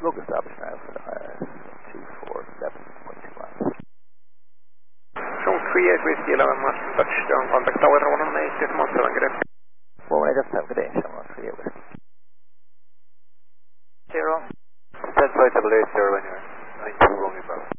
Local establishment now, 247.2 miles. From 38 Whiskey 11 must touchdown, contact tower 118, 17 grip. 187, good day, 713 Whiskey. 0. 10 flight double 80 when you're 92 Romeo Bravo.